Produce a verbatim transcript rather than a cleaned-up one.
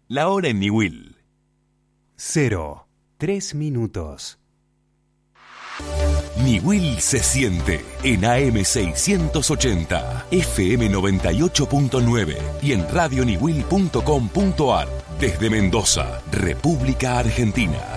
La hora en Niwil. Cero. Tres minutos. Niwil se siente en A M seiscientos ochenta, F M noventa y ocho punto nueve y en radio niwil punto com punto ar desde Mendoza, República Argentina.